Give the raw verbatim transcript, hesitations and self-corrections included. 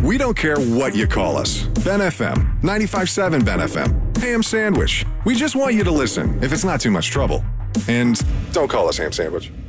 We don't care what you call us. Ben F M, ninety-five point seven Ben F M, Ham Sandwich. We just want you to listen if it's not too much trouble. And don't call us Ham Sandwich.